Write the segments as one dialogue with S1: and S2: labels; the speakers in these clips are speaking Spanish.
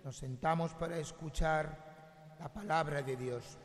S1: Nos sentamos para escuchar la palabra de Dios.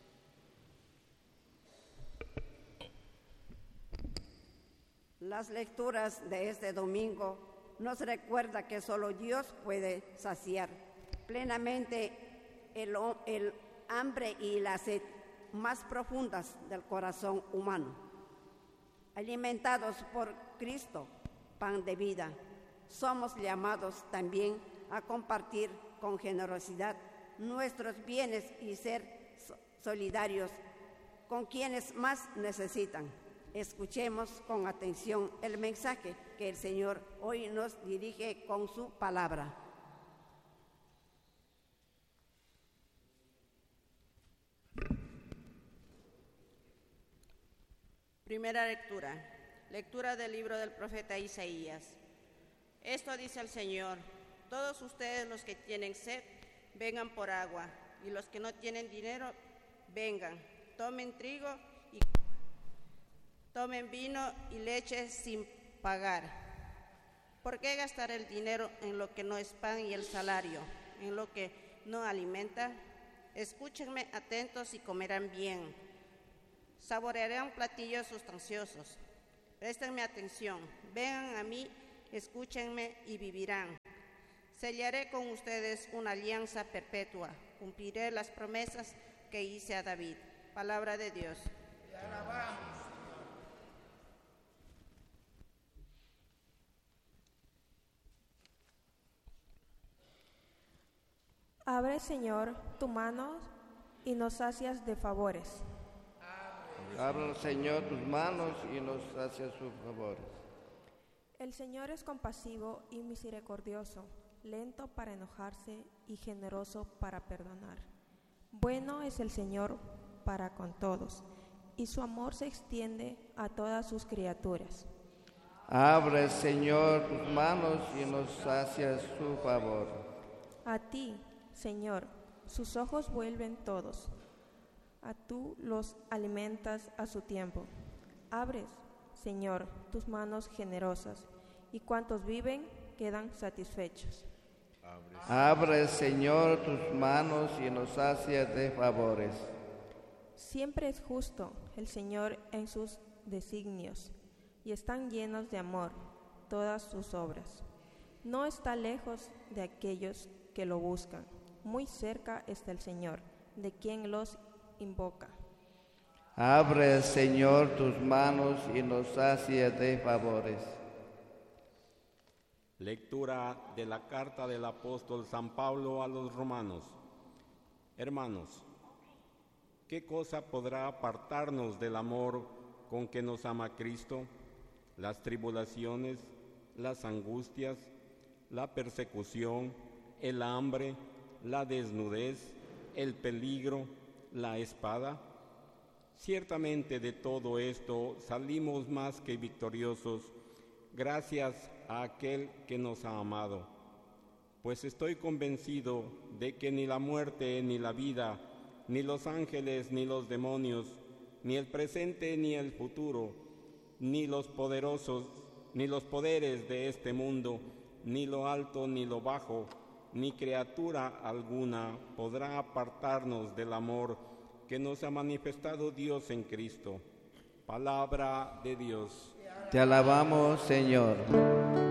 S2: Las lecturas de este domingo nos recuerda que solo Dios puede saciar plenamente el hambre y la sed más profundas del corazón humano. Alimentados por Cristo, pan de vida, somos llamados también a compartir con generosidad nuestros bienes y ser solidarios con quienes más necesitan. Escuchemos con atención el mensaje que el Señor hoy nos dirige con su palabra.
S3: Primera lectura. Lectura del libro del profeta Isaías. Esto dice el Señor: todos ustedes los que tienen sed, vengan por agua, y los que no tienen dinero, vengan, tomen trigo y tomen vino y leche sin pagar. ¿Por qué gastar el dinero en lo que no es pan y el salario en lo que no alimenta? Escúchenme atentos y comerán bien. Saborearán platillos sustanciosos. Préstenme atención, vengan a mí, escúchenme y vivirán. Sellaré con ustedes una alianza perpetua. Cumpliré las promesas que hice a David. Palabra de Dios.
S1: Te alabamos.
S4: Abre, Señor, tu mano y nos sacias de favores.
S5: Abre, Señor, tus manos y nos sacias sus favores.
S4: El Señor es compasivo y misericordioso, lento para enojarse y generoso para perdonar. Bueno es el Señor para con todos, y su amor se extiende a todas sus criaturas.
S5: Abre, Señor, tus manos y nos sacias su favor.
S4: A ti, Señor, sus ojos vuelven todos. A tú los alimentas a su tiempo. Abres, Señor, tus manos generosas, y cuantos viven quedan satisfechos.
S5: Abre, Señor, tus manos y nos sacias de favores.
S4: Siempre es justo el Señor en sus designios, y están llenos de amor todas sus obras. No está lejos de aquellos que lo buscan. Muy cerca está el Señor, de quien los invoca.
S5: Abre, Señor, tus manos y nos sacias de favores.
S6: Lectura de la carta del apóstol San Pablo a los romanos. Hermanos, ¿qué cosa podrá apartarnos del amor con que nos ama Cristo? Las tribulaciones, las angustias, la persecución, el hambre, la desnudez, el peligro, la espada. Ciertamente de todo esto salimos más que victoriosos, gracias a aquel que nos ha amado. Pues estoy convencido de que ni la muerte ni la vida, ni los ángeles ni los demonios, ni el presente ni el futuro, ni los poderosos, ni los poderes de este mundo, ni lo alto ni lo bajo, ni criatura alguna podrá apartarnos del amor que nos ha manifestado Dios en Cristo. Palabra de Dios.
S5: Te alabamos, Señor.